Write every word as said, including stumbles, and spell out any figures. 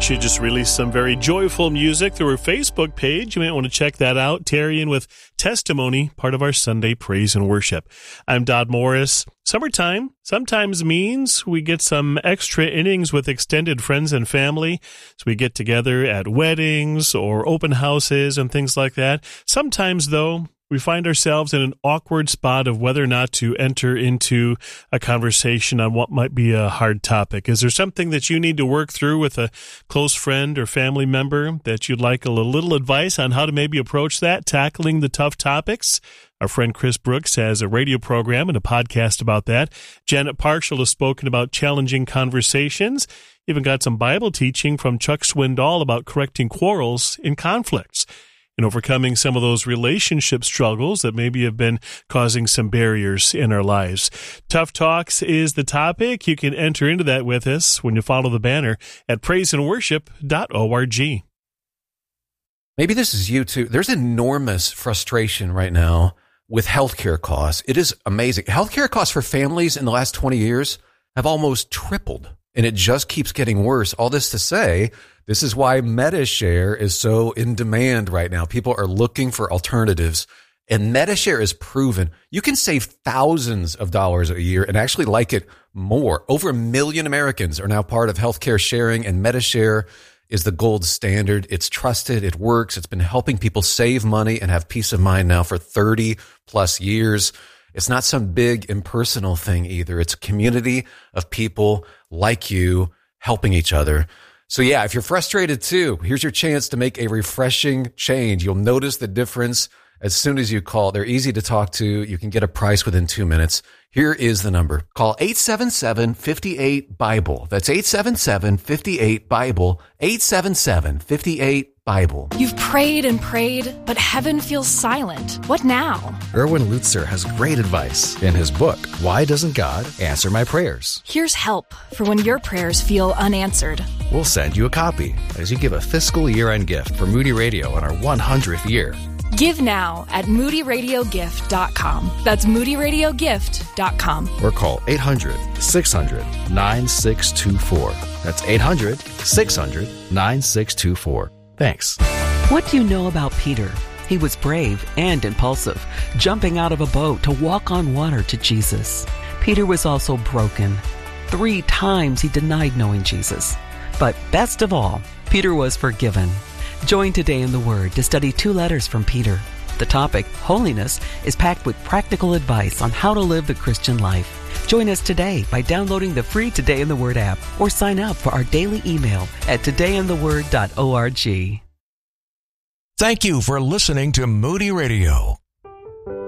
She just released some very joyful music through her Facebook page. You might want to check that out. Tarrying with Testimony, part of our Sunday praise and worship. I'm Dodd Morris. Summertime sometimes means we get some extra innings with extended friends and family. So we get together at weddings or open houses and things like that. Sometimes, though, we find ourselves in an awkward spot of whether or not to enter into a conversation on what might be a hard topic. Is there something that you need to work through with a close friend or family member that you'd like a little advice on how to maybe approach that, tackling the tough topics? Our friend Chris Brooks has a radio program and a podcast about that. Janet Parshall has spoken about challenging conversations. Even got some Bible teaching from Chuck Swindoll about correcting quarrels in conflicts and overcoming some of those relationship struggles that maybe have been causing some barriers in our lives. Tough Talks is the topic. You can enter into that with us when you follow the banner at praise and worship dot org. Maybe this is you too. There's enormous frustration right now with healthcare costs. It is amazing. Healthcare costs for families in the last twenty years have almost tripled, and it just keeps getting worse. All this to say, this is why MediShare is so in demand right now. People are looking for alternatives, and MediShare is proven. You can save thousands of dollars a year and actually like it more. Over a million Americans are now part of healthcare sharing, and MediShare is the gold standard. It's trusted. It works. It's been helping people save money and have peace of mind now for thirty plus years. It's not some big impersonal thing either. It's a community of people like you helping each other. So yeah, if you're frustrated too, here's your chance to make a refreshing change. You'll notice the difference as soon as you call. They're easy to talk to. You can get a price within two minutes. Here is the number. Call eight seven seven, five eight, BIBLE. That's eight seven seven, five eight, BIBLE. eight seven seven, five eight, BIBLE. You've prayed and prayed, but heaven feels silent. What now? Erwin Lutzer has great advice in his book, Why Doesn't God Answer My Prayers? Here's help for when your prayers feel unanswered. We'll send you a copy as you give a fiscal year-end gift for Moody Radio on our one hundredth year. Give now at moody radio gift dot com. That's moody radio gift dot com. Or call eight hundred, six hundred, nine six two four. That's eight hundred, six hundred, nine six two four. Thanks. What do you know about Peter? He was brave and impulsive, jumping out of a boat to walk on water to Jesus. Peter was also broken. Three times he denied knowing Jesus. But best of all, Peter was forgiven. Join Today in the Word to study two letters from Peter. The topic, holiness, is packed with practical advice on how to live the Christian life. Join us today by downloading the free Today in the Word app or sign up for our daily email at today in the word dot org. Thank you for listening to Moody Radio.